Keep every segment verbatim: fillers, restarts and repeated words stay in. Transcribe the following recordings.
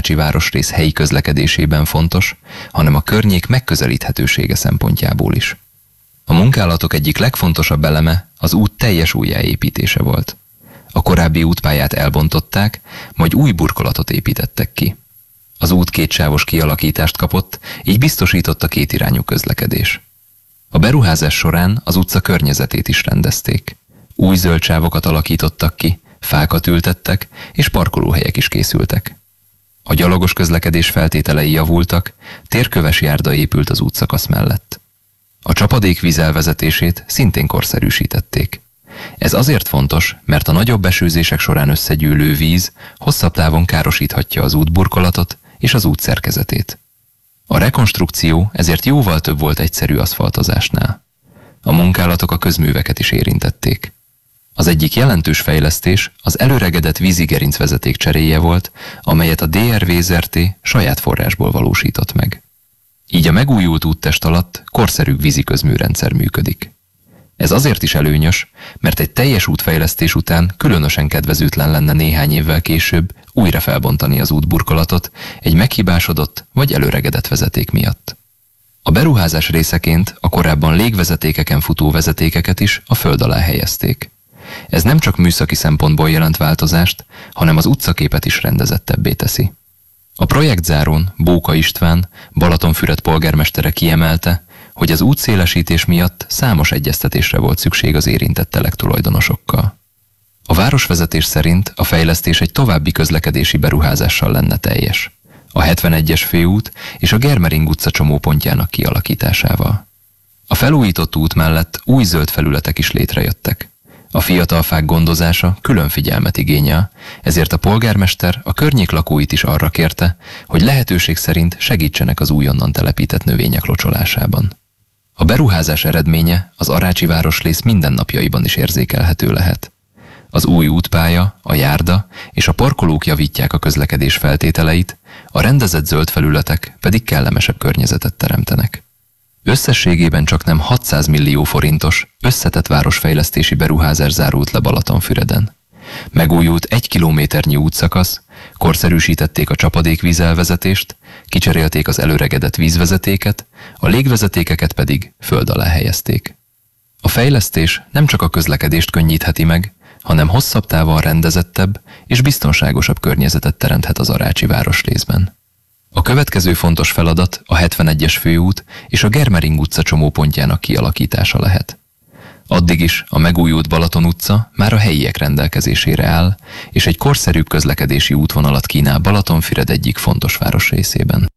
arácsi városrész helyi közlekedésében fontos, hanem a környék megközelíthetősége szempontjából is. A munkálatok egyik legfontosabb eleme az út teljes újjáépítése volt. A korábbi útpályát elbontották, majd új burkolatot építettek ki. Az út kétsávos kialakítást kapott, így biztosított a kétirányú közlekedés. A beruházás során az utca környezetét is rendezték. Új zöldsávokat alakítottak ki, fákat ültettek, és parkolóhelyek is készültek. A gyalogos közlekedés feltételei javultak, térköves járda épült az útszakasz mellett. A csapadékvíz elvezetését szintén korszerűsítették. Ez azért fontos, mert a nagyobb esőzések során összegyűlő víz hosszabb távon károsíthatja az útburkolatot és az út szerkezetét. A rekonstrukció ezért jóval több volt egyszerű aszfaltozásnál. A munkálatok a közműveket is érintették. Az egyik jelentős fejlesztés az előregedett vízigerincvezeték cseréje volt, amelyet a dé er vé Zrt. Saját forrásból valósított meg. Így a megújult úttest alatt korszerűbb víziközműrendszer működik. Ez azért is előnyös, mert egy teljes útfejlesztés után különösen kedvezőtlen lenne néhány évvel később újra felbontani az útburkolatot egy meghibásodott vagy előregedett vezeték miatt. A beruházás részeként a korábban légvezetékeken futó vezetékeket is a föld alá helyezték. Ez nem csak műszaki szempontból jelent változást, hanem az utcaképet is rendezettebbé teszi. A projektzárón Bóka István, Balatonfüred polgármestere kiemelte, hogy az útszélesítés miatt számos egyeztetésre volt szükség az érintett telektulajdonosokkal. A városvezetés szerint a fejlesztés egy további közlekedési beruházással lenne teljes, a hetvenegyes főút és a Germering utca csomópontjának kialakításával. A felújított út mellett új zöld felületek is létrejöttek. A fiatal fák gondozása külön figyelmet igényel, ezért a polgármester a környék lakóit is arra kérte, hogy lehetőség szerint segítsenek az újonnan telepített növények locsolásában. A beruházás eredménye az arácsi városrész mindennapjaiban is érzékelhető lehet. Az új útpálya, a járda és a parkolók javítják a közlekedés feltételeit, a rendezett zöld felületek pedig kellemesebb környezetet teremtenek. Összességében csaknem hatszáz millió forintos, összetett városfejlesztési beruházás zárult le Balatonfüreden. Megújult egy kilométernyi útszakasz, korszerűsítették a csapadékvíz elvezetést, kicserélték az előregedett vízvezetéket, a légvezetékeket pedig föld alá helyezték. A fejlesztés nem csak a közlekedést könnyítheti meg, hanem hosszabb távon rendezettebb és biztonságosabb környezetet teremthet az arácsi városrészben. A következő fontos feladat a hetvenegyes főút és a Germering utca csomópontjának kialakítása lehet. Addig is a megújult Balaton utca már a helyiek rendelkezésére áll, és egy korszerűbb közlekedési útvonalat kínál Balatonfüred egyik fontos városrészében.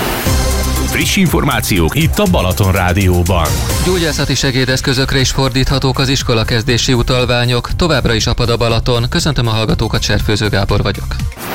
Friss információk itt a Balaton Rádióban. Gyógyászati segédeszközökre is fordíthatók az iskolakezdési utalványok. Továbbra is apad a Balaton. Köszöntöm a hallgatókat, Cserfőző Gábor vagyok.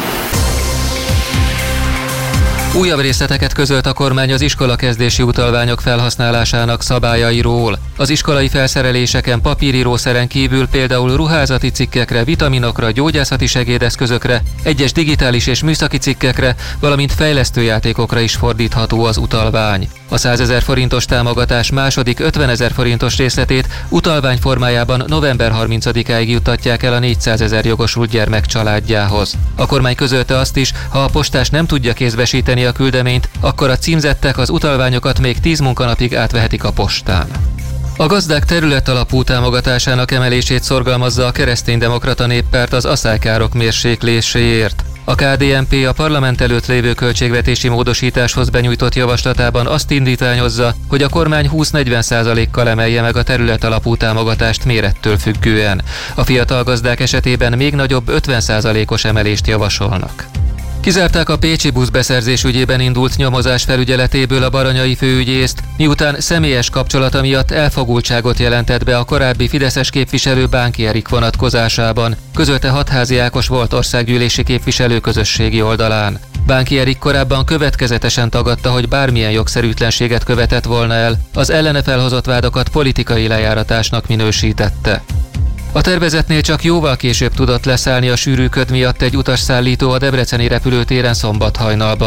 Újabb részleteket közölt a kormány az iskolakezdési utalványok felhasználásának szabályairól. Az iskolai felszereléseken papírírószeren kívül például ruházati cikkekre, vitaminokra, gyógyászati segédeszközökre, egyes digitális és műszaki cikkekre, valamint fejlesztőjátékokra is fordítható az utalvány. A százezer forintos támogatás második ötvenezer forintos részletét utalvány formájában november harmincadikáig juttatják el a négyszázezer jogosult gyermek családjához. A kormány közölte azt is, ha a postás nem tudja kézbesíteni a küldeményt, akkor a címzettek az utalványokat még tíz munkanapig átvehetik a postán. A gazdák területalapú támogatásának emelését szorgalmazza a Kereszténydemokrata Néppárt az aszálykárok mérsékléséért. A ká dé en pé a parlament előtt lévő költségvetési módosításhoz benyújtott javaslatában azt indítványozza, hogy a kormány húsz-negyven százalékkal emelje meg a területalapú támogatást mérettől függően. A fiatal gazdák esetében még nagyobb ötven százalékos emelést javasolnak. Kizárták a pécsi buszbeszerzés ügyében indult nyomozás felügyeletéből a baranyai főügyészt, miután személyes kapcsolata miatt elfogultságot jelentett be a korábbi fideszes képviselő Bánki Erik vonatkozásában, közölte Hatházi Ákos volt országgyűlési képviselő közösségi oldalán. Bánki Erik korábban következetesen tagadta, hogy bármilyen jogszerűtlenséget követett volna el, az ellene felhozott vádakat politikai lejáratásnak minősítette. A tervezetnél csak jóval később tudott leszállni a sűrű köd miatt egy utasszállító a debreceni repülőtéren szombathajnalban.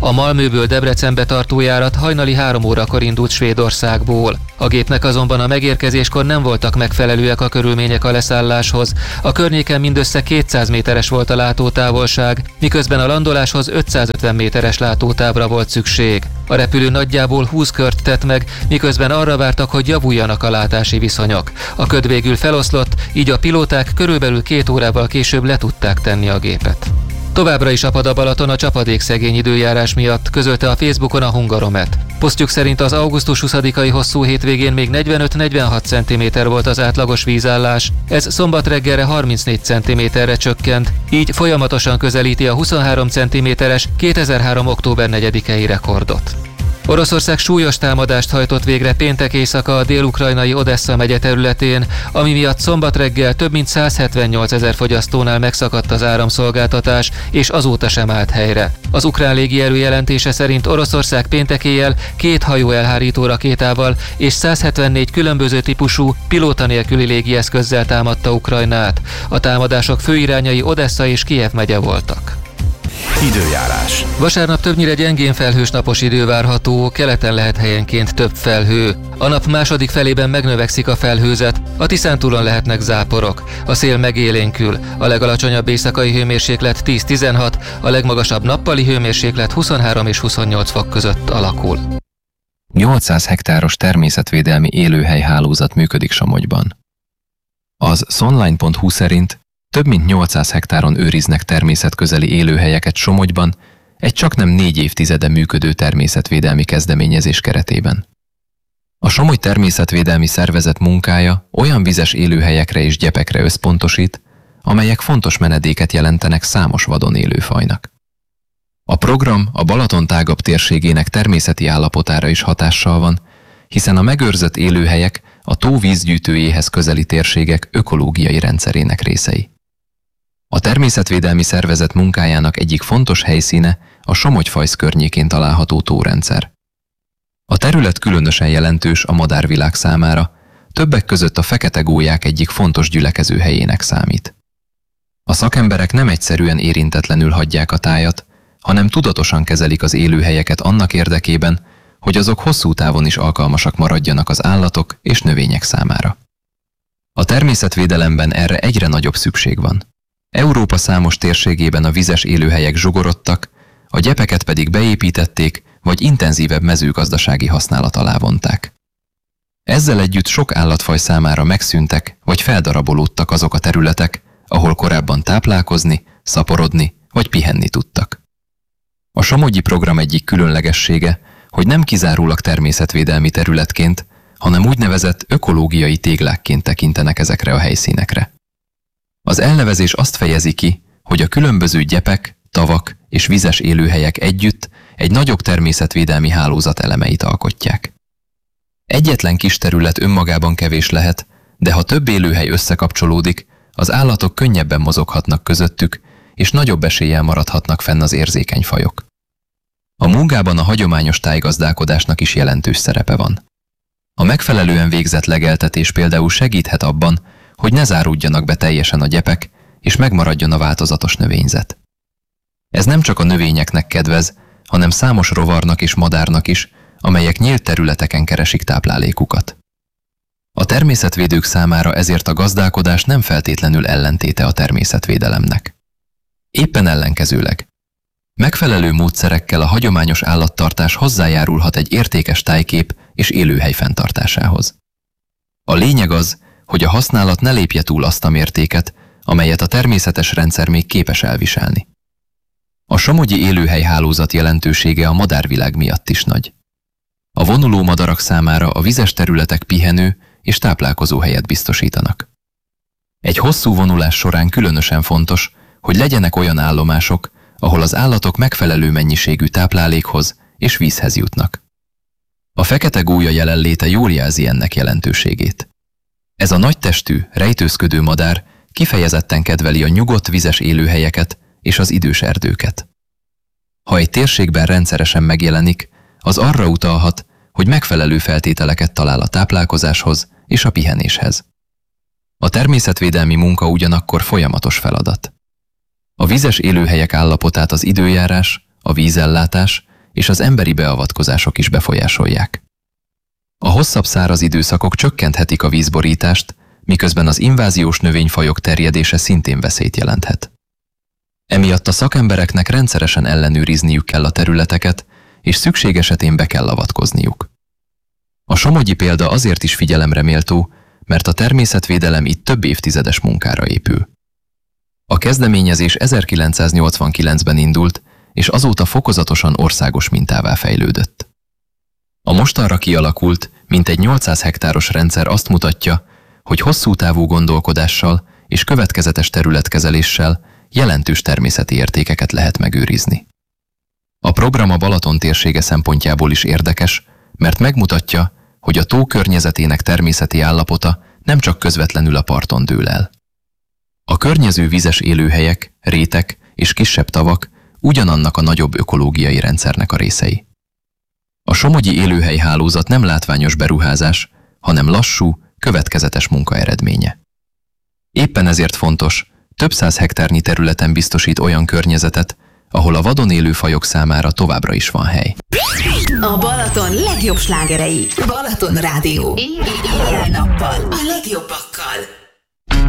A Malmöből Debrecenbe tartó járat hajnali három órakor indult Svédországból. A gépnek azonban a megérkezéskor nem voltak megfelelőek a körülmények a leszálláshoz. A környéken mindössze kétszáz méteres volt a látótávolság, miközben a landoláshoz ötszázötven méteres látótávra volt szükség. A repülő nagyjából húsz kört tett meg, miközben arra vártak, hogy javuljanak a látási viszonyok. A köd végül feloszlott, így a pilóták körülbelül két órával később le tudták tenni a gépet. Továbbra is apad a Balaton a csapadékszegény időjárás miatt, közölte a Facebookon a Hungaromet. Posztjuk szerint az augusztus huszadikai hosszú hétvégén még negyvenöt-negyvenhat centiméter volt az átlagos vízállás, ez szombat reggelre harmincnégy centiméterre csökkent, így folyamatosan közelíti a huszonhárom centiméteres kétezer-három október negyedikei rekordot. Oroszország súlyos támadást hajtott végre péntek éjszaka a dél-ukrajnai Odessa megye területén, ami miatt szombat reggel több mint száz hetvennyolc ezer fogyasztónál megszakadt az áramszolgáltatás, és azóta sem állt helyre. Az ukrán légierő jelentése szerint Oroszország péntek éjjel két hajó elhárító rakétával és száz hetvennégy különböző típusú, pilóta nélküli légieszközzel támadta Ukrajnát. A támadások főirányai Odessa és Kijev megye voltak. Időjárás. Vasárnap többnyire gyengén felhős napos idő várható, keleten lehet helyenként több felhő. A nap második felében megnövekszik a felhőzet, a Tiszántúlon lehetnek záporok. A szél megélénkül, a legalacsonyabb éjszakai hőmérséklet tíz-tizenhat, a legmagasabb nappali hőmérséklet huszonhárom és huszonnyolc fok között alakul. nyolcszáz hektáros természetvédelmi élőhelyhálózat működik Somogyban. Az sonline pont hu szerint több mint nyolcszáz hektáron őriznek természetközeli élőhelyeket Somogyban, egy csaknem négy évtizede működő természetvédelmi kezdeményezés keretében. A Somogy Természetvédelmi Szervezet munkája olyan vizes élőhelyekre és gyepekre összpontosít, amelyek fontos menedéket jelentenek számos vadon élő fajnak. A program a Balaton tágabb térségének természeti állapotára is hatással van, hiszen a megőrzött élőhelyek a tó vízgyűjtőjéhez közeli térségek ökológiai rendszerének részei. A Természetvédelmi Szervezet munkájának egyik fontos helyszíne a Somogy-Fajsz környékén található tórendszer. A terület különösen jelentős a madárvilág számára, többek között a fekete gólyák egyik fontos gyülekező helyének számít. A szakemberek nem egyszerűen érintetlenül hagyják a tájat, hanem tudatosan kezelik az élőhelyeket annak érdekében, hogy azok hosszú távon is alkalmasak maradjanak az állatok és növények számára. A természetvédelemben erre egyre nagyobb szükség van. Európa számos térségében a vizes élőhelyek zsugorodtak, a gyepeket pedig beépítették, vagy intenzívebb mezőgazdasági használat alá vonták. Ezzel együtt sok állatfaj számára megszűntek, vagy feldarabolódtak azok a területek, ahol korábban táplálkozni, szaporodni, vagy pihenni tudtak. A somogyi program egyik különlegessége, hogy nem kizárólag természetvédelmi területként, hanem úgynevezett ökológiai téglákként tekintenek ezekre a helyszínekre. Az elnevezés azt fejezi ki, hogy a különböző gyepek, tavak és vizes élőhelyek együtt egy nagyobb természetvédelmi hálózat elemeit alkotják. Egyetlen kis terület önmagában kevés lehet, de ha több élőhely összekapcsolódik, az állatok könnyebben mozoghatnak közöttük, és nagyobb eséllyel maradhatnak fenn az érzékeny fajok. A munkában a hagyományos tájgazdálkodásnak is jelentős szerepe van. A megfelelően végzett legeltetés például segíthet abban, hogy ne záródjanak be teljesen a gyepek, és megmaradjon a változatos növényzet. Ez nem csak a növényeknek kedvez, hanem számos rovarnak és madárnak is, amelyek nyílt területeken keresik táplálékukat. A természetvédők számára ezért a gazdálkodás nem feltétlenül ellentéte a természetvédelemnek. Éppen ellenkezőleg. Megfelelő módszerekkel a hagyományos állattartás hozzájárulhat egy értékes tájkép és élőhely fenntartásához. A lényeg az, hogy a használat ne lépje túl azt a mértéket, amelyet a természetes rendszer még képes elviselni. A somogyi élőhelyhálózat jelentősége a madárvilág miatt is nagy. A vonuló madarak számára a vizes területek pihenő és táplálkozó helyet biztosítanak. Egy hosszú vonulás során különösen fontos, hogy legyenek olyan állomások, ahol az állatok megfelelő mennyiségű táplálékhoz és vízhez jutnak. A fekete gólya jelenléte jól jelzi ennek jelentőségét. Ez a nagytestű, rejtőzködő madár kifejezetten kedveli a nyugodt vizes élőhelyeket és az idős erdőket. Ha egy térségben rendszeresen megjelenik, az arra utalhat, hogy megfelelő feltételeket talál a táplálkozáshoz és a pihenéshez. A természetvédelmi munka ugyanakkor folyamatos feladat. A vizes élőhelyek állapotát az időjárás, a vízellátás és az emberi beavatkozások is befolyásolják. A hosszabb száraz időszakok csökkenthetik a vízborítást, miközben az inváziós növényfajok terjedése szintén veszélyt jelenthet. Emiatt a szakembereknek rendszeresen ellenőrizniük kell a területeket, és szükség esetén be kell avatkozniuk. A somogyi példa azért is figyelemre méltó, mert a természetvédelem itt több évtizedes munkára épül. A kezdeményezés ezerkilencszáznyolcvankilencben indult, és azóta fokozatosan országos mintává fejlődött. A mostanra kialakult, mintegy nyolcszáz hektáros rendszer azt mutatja, hogy hosszú távú gondolkodással és következetes területkezeléssel jelentős természeti értékeket lehet megőrizni. A program a Balaton térsége szempontjából is érdekes, mert megmutatja, hogy a tó környezetének természeti állapota nem csak közvetlenül a parton dől el. A környező vizes élőhelyek, rétek és kisebb tavak ugyanannak a nagyobb ökológiai rendszernek a részei. A somogyi élőhelyhálózat nem látványos beruházás, hanem lassú, következetes munka eredménye. Éppen ezért fontos, több száz hektárnyi területen biztosít olyan környezetet, ahol a vadon élő fajok számára továbbra is van hely. A Balaton legjobb slágerei. Balaton Rádió. Éjjel-nappal a legjobbak